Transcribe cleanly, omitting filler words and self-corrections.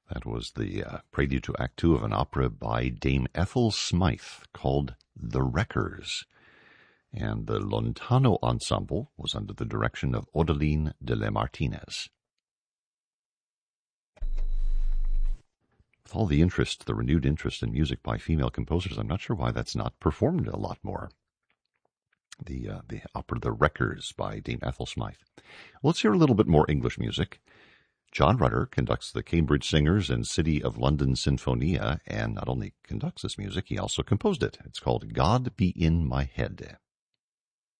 That was the prelude to Act Two of an opera by Dame Ethel Smythe called The Wreckers. And the Lontano Ensemble was under the direction of Odeline de la Martinez. With all the interest, the renewed interest in music by female composers, I'm not sure why that's not performed a lot more. The opera The Wreckers by Dame Ethel Smythe. Let's hear a little bit more English music. John Rutter conducts the Cambridge Singers and City of London Sinfonia, and not only conducts this music, he also composed it. It's called God Be in My Head.